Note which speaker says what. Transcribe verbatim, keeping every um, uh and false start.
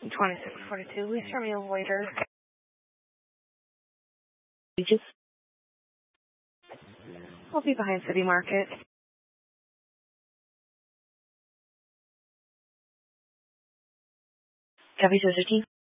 Speaker 1: twenty-six forty-two. Please turn me over later.
Speaker 2: Just
Speaker 1: I'll be behind City Market.
Speaker 2: copy, Sister T.